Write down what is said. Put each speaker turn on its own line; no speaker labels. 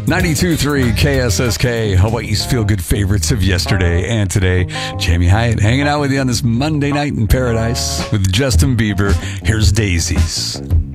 92.3 KSSK, Hawaii's feel-good favorites of yesterday and today. Jamie Hyatt hanging out with you on this Monday night in paradise with Justin Bieber. Here's Daisies.